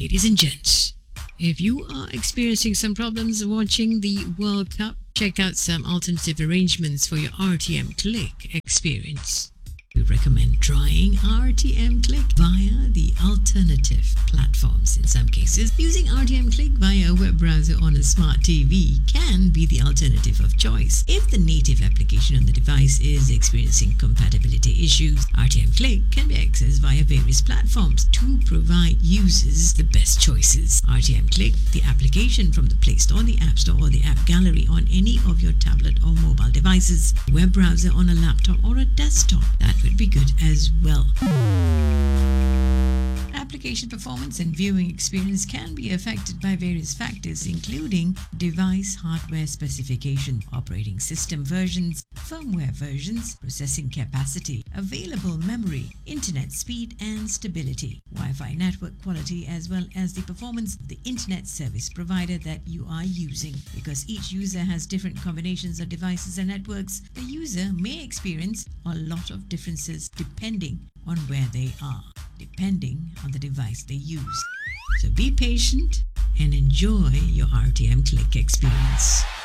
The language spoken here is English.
Ladies and gents, if you are experiencing some problems watching the World Cup, check out some alternative arrangements for your RTM Click experience. We recommend trying RTM Click via the alternative platforms. In some cases, using RTM Click via a web browser on a smart TV can be the alternative of choice. If the native application on the device is experiencing compatibility issues, RTM Click can be accessed via various platforms to provide users the best choices. RTM Click, the application from the Play Store, the App Store, or the App Gallery on any of your tablet or mobile devices, web browser on a laptop or a desktop. That would be good as well. Application performance and viewing experience can be affected by various factors, including device hardware specification, operating system versions, firmware versions, processing capacity, available memory, internet speed and stability, Wi-Fi network quality, as well as the performance of the internet service provider that you are using. Because each user has different combinations of devices and networks, the user may experience a lot of differences depending on where they are, depending on the device they use. So be patient and enjoy your RTM Click experience.